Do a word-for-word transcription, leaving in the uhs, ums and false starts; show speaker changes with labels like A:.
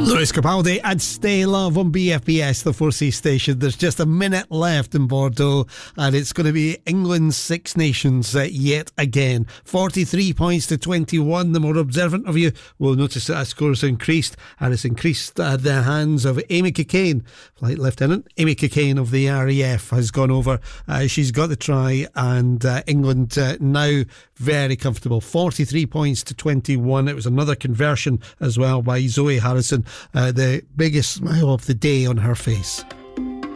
A: Lewis Capaldi and Stay Love on B F B S, the four C station. There's just a minute left in Bordeaux, and it's going to be England's Six Nations uh, yet again. forty-three points to twenty-one. The more observant of you will notice that our score has increased, and it's increased at the hands of Amy Cockayne. Flight Lieutenant Amy Cockayne of the R A F has gone over. Uh, she's got the try, and uh, England uh, now very comfortable. forty-three points to twenty-one. It was another conversion as well by Zoe Harrison. Uh, the biggest smile of the day on her face.